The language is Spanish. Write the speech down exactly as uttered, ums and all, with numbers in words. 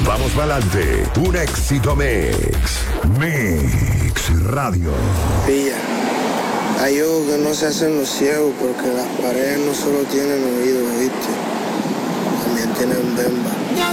Vamos pa'lante, un éxito mix. Mix Radio. Pilla, hay ojos que no se hacen los ciegos porque las paredes no solo tienen oídos, ¿viste? También tienen bemba.